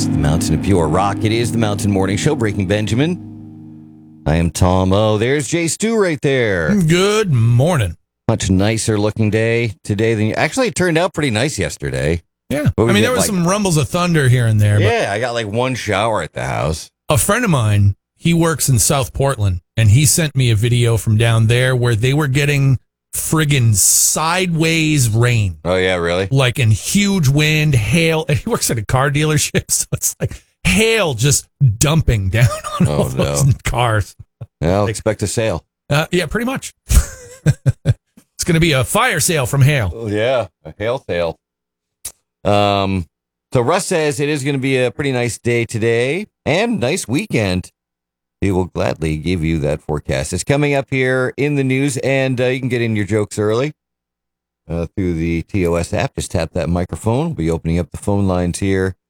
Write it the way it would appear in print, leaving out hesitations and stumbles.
It's the mountain of pure rock. It is the Mountain Morning Show, Breaking Benjamin. I am Tom O. There's Jay Stu right there. Good morning. Much nicer looking day today than actually it turned out pretty nice yesterday. Yeah. I mean, there was some rumbles of thunder here and there. Yeah, I got like one shower at the house. A friend of mine, he works in South Portland, and he sent me a video from down there where they were getting friggin' sideways rain. Oh, yeah, really? Like in huge wind, hail. And he works at a car dealership, so it's like hail just dumping down on all those cars. Well, expect a sale. Yeah, pretty much. It's going to be a fire sale from hail. Oh, yeah, a hail sale. So Russ says it is going to be a pretty nice day today and nice weekend. He will gladly give you that forecast. It's coming up here in the news, and you can get in your jokes early through the TOS app. Just tap that microphone. We'll be opening up the phone lines here